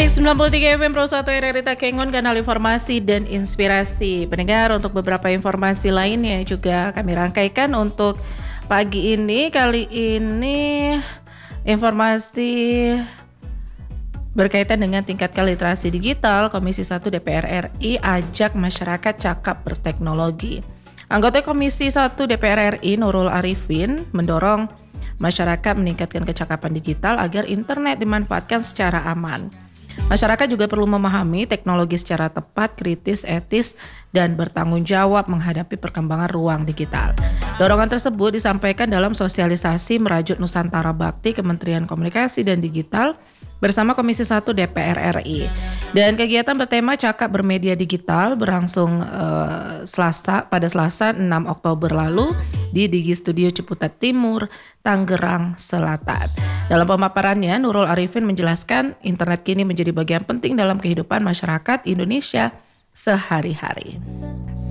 Baik, 93 FM Pro 1 RRI Takengon, kanal informasi dan inspirasi. Pendengar, untuk beberapa informasi lainnya juga kami rangkaikan untuk pagi ini. Kali ini informasi berkaitan dengan tingkatkan literasi digital. Komisi 1 DPR RI ajak masyarakat cakap berteknologi. Anggota Komisi 1 DPR RI Nurul Arifin mendorong masyarakat meningkatkan kecakapan digital agar internet dimanfaatkan secara aman. Masyarakat juga perlu memahami teknologi secara tepat, kritis, etis, dan bertanggung jawab menghadapi perkembangan ruang digital. Dorongan tersebut disampaikan dalam sosialisasi Merajut Nusantara Bakti Kementerian Komunikasi dan Digital bersama Komisi 1 DPR RI. Dan kegiatan bertema Cakap Bermedia Digital berlangsung pada Selasa 6 Oktober lalu di Digi Studio Ciputat Timur, Tangerang Selatan. Dalam pemaparannya, Nurul Arifin menjelaskan internet kini menjadi bagian penting dalam kehidupan masyarakat Indonesia sehari-hari.